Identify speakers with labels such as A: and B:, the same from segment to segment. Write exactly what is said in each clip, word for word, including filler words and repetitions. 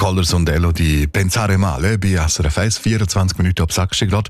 A: Colors und Elodie Pensare Male bei S R F eins, vierundzwanzig Minuten ab sechs Grad.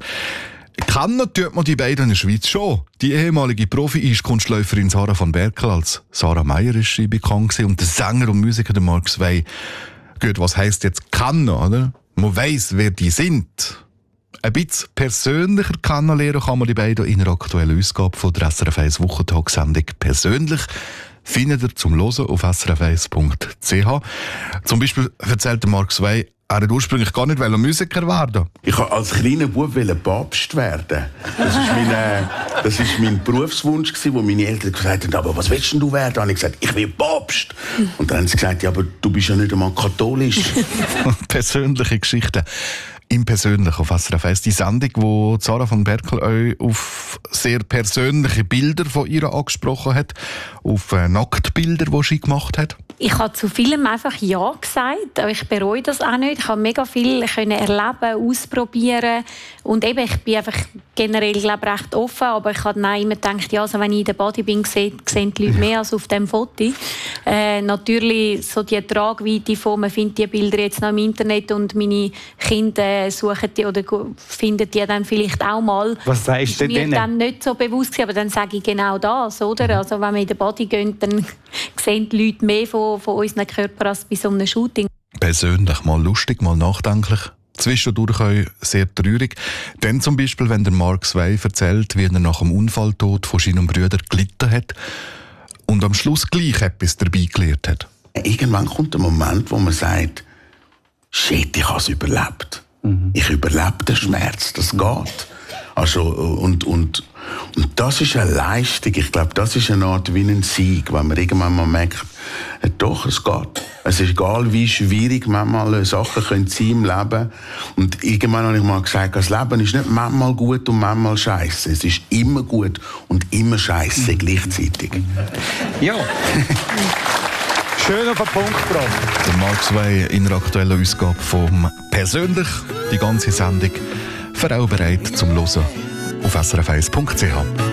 A: Kennen tut man die beiden in der Schweiz schon. Die ehemalige Profi-Eiskunstläuferin Sarah von Berkel als Sarah Meier ist sie bekannt gewesen, und der Sänger und Musiker der Mark Zwei. Gut, was heisst jetzt kennen, oder? Man weiss, wer die sind. Ein bisschen persönlicher kennenlernen kann man die beiden in einer aktuellen Ausgabe von der S R F eins Wochentagssendung persönlich. Findet ihr zum Hören auf s r f eins punkt c h. Zum Beispiel erzählt der Mark Zwei, er wollte ursprünglich gar nicht Musiker werden.
B: Ich wollte als kleiner Bub Papst werden. Das war mein, äh, das ist mein Berufswunsch, wo meine Eltern gesagt haben, aber was willst du werden? Und ich gesagt, ich will Papst. Und dann haben sie gesagt, ja, aber du bist ja nicht einmal katholisch.
A: Persönliche Geschichten. Im Persönlichen auf S R F eins. Die Sendung, wo Sarah von Berkel euch auf sehr persönliche Bilder von ihr angesprochen hat, auf äh, Nacktbilder, die sie gemacht hat.
C: Ich habe zu vielem einfach Ja gesagt, aber ich bereue das auch nicht. Ich habe mega viel erleben, ausprobieren und eben, ich bin einfach generell, glaube ich, recht offen, aber ich habe dann immer gedacht, ja, also wenn ich in der Body bin, sehen, sehen die Leute mehr als auf dem Foto. Äh, natürlich so die Tragweite von, man findet die Bilder jetzt noch im Internet und meine Kinder suchen die oder finden die dann vielleicht auch mal.
D: Was sagst du denn?
C: Mir dann nicht so bewusst gewesen, aber dann sage ich genau das, oder? Also wenn wir in der Body gehen, dann sehen die Leute mehr von, von unseren Körpern als bei so einem Shooting.
A: Persönlich, mal lustig, mal nachdenklich. Zwischendurch auch sehr traurig. Dann zum Beispiel, wenn der Mark Zwei erzählt, wie er nach dem Unfalltod von seinem Bruder gelitten hat und am Schluss gleich etwas dabei gelernt hat.
B: Irgendwann kommt der Moment, wo man sagt, shit, ich habe es überlebt. Mhm. Ich überlebe den Schmerz, das geht. Also, und, und, und das ist eine Leistung. Ich glaube, das ist eine Art wie ein Sieg, wenn man irgendwann mal merkt, äh, doch, es geht. Es ist egal, wie schwierig manchmal Sachen können sein im Leben. Und irgendwann habe ich mal gesagt, das Leben ist nicht manchmal gut und manchmal scheiße. Es ist immer gut und immer scheiße mhm. gleichzeitig.
D: Ja. Schön auf den Punkt gebracht.
A: Der Mark Zwei in der aktuellen Ausgabe vom «Persönlich». Die ganze Sendung für auch bereit zum Hören auf s r f eins punkt c h.